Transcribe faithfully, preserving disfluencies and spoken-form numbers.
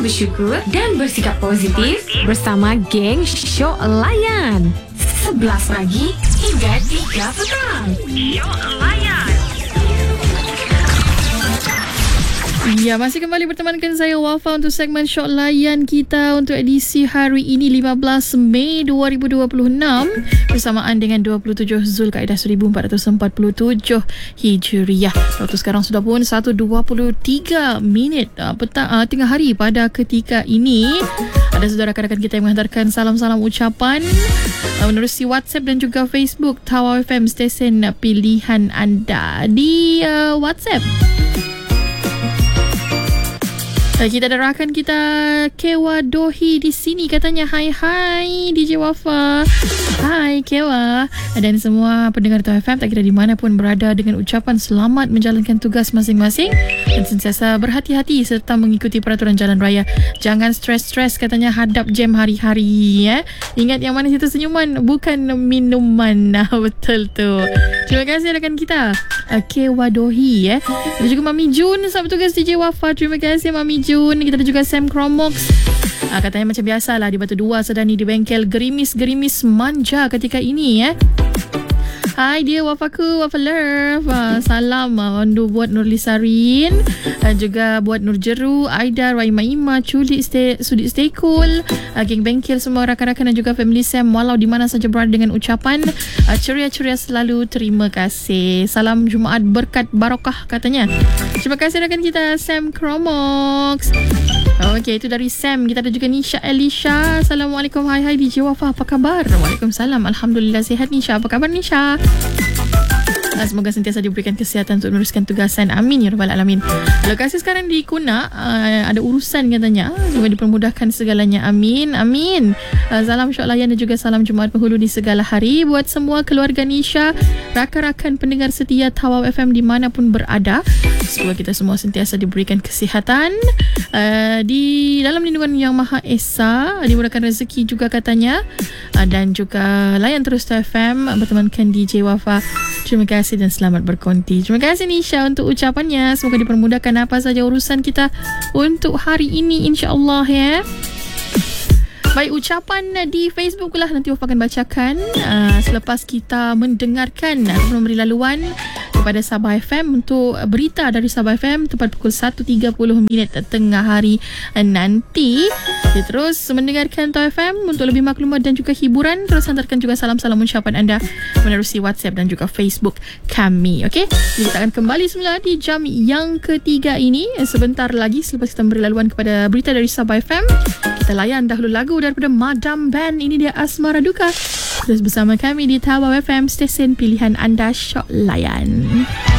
bersyukur dan bersikap positif bersama geng Syok Layan. sebelas pagi hingga tiga petang. Syok Layan. Ya, masih kembali bertemankan saya Wafa untuk segmen Syok Layan kita untuk edisi hari ini lima belas Mei dua ribu dua puluh enam bersamaan dengan dua puluh tujuh Zulkaidah seribu empat ratus empat puluh tujuh Hijriah. Waktu sekarang sudah pun satu dua puluh tiga minit uh, petang uh, tengah hari pada ketika ini. Ada saudara rakan-rakan kita yang menghantarkan salam-salam ucapan uh, menerusi WhatsApp dan juga Facebook Tawau F M stesen pilihan anda di uh, WhatsApp. Kita ada rakan kita Kewa Dohi di sini, katanya hai hai D J Wafa. Hai Kewa dan semua pendengar Tawau F M tak kira di mana pun berada, dengan ucapan selamat menjalankan tugas masing-masing dan sentiasa berhati-hati serta mengikuti peraturan jalan raya. Jangan stres-stres, katanya, hadap jam hari-hari ya. Ingat yang manis itu senyuman, bukan minuman. Nah, betul tu. Terima kasih rakan kita Kewa Dohi ya. Dan juga Mami Jun, sahabat tugas D J Wafa. Terima kasih Mami Jun. Kita ada juga Sam Cromox. Ah, katanya macam biasalah di Batu Dua Sedani di bengkel gerimis-gerimis manja ketika ini ya. Hai dia Wafaku, Wafa Love. Ah, salam ah, Wandu buat Nurli Sarin, ah, juga buat Nur Jeru, Aida, Raima Ima, Culik, stay, Sudik Stay Cool, ah, geng bengkel semua rakan-rakan dan juga family Sam walau di mana saja berada, dengan ucapan ah, ceria-ceria selalu. Terima kasih. Salam Jumaat berkat barokah, katanya. Terima kasih rakan kita Sam Cromox. Okey, itu dari Sam. Kita ada juga Nisha Elisha. Assalamualaikum. Hai hai D J Wafa, apa khabar? Waalaikumsalam. Alhamdulillah sihat Nisha. Apa khabar Nisha? Semoga sentiasa diberikan kesihatan untuk meneruskan tugasan. Amin ya rabbal alamin. Lokasi sekarang di Kuna, uh, ada urusan katanya. Semoga dipermudahkan segalanya. Amin. Amin. Uh, salam Syok Layan dan juga salam Jumaat penghulu di segala hari buat semua keluarga Nisha, rakan-rakan pendengar setia Tawau F M dimanapun berada. Semoga kita semua sentiasa diberikan kesihatan, uh, di dalam lindungan Yang Maha Esa, dimudahkan rezeki juga katanya, uh, dan juga layan terus Tawau F M bertemankan D J Wafa. Terima kasih dan selamat berkonti. Terima kasih Nisha untuk ucapannya. Semoga dipermudahkan apa saja urusan kita untuk hari ini, insya-Allah ya. Baik, ucapan di Facebook lah nanti Wafa akan bacakan uh, selepas kita mendengarkan atau memberi laluan kepada Sabah F M untuk berita dari Sabah F M tepat pukul satu tiga puluh minit tengah hari nanti. Kita terus mendengarkan Tawau F M untuk lebih maklumat dan juga hiburan. Terus hantarkan juga salam-salam ucapan anda menerusi WhatsApp dan juga Facebook kami. Okey, jadi kita akan kembali semula di jam yang ketiga ini. Sebentar lagi selepas kita memberi laluan kepada berita dari Sabah F M, kita layan dahulu lagu daripada Madam Band. Ini dia Asmara Duka. Terus bersama kami di Tawau F M, stesen pilihan anda Syok Layan.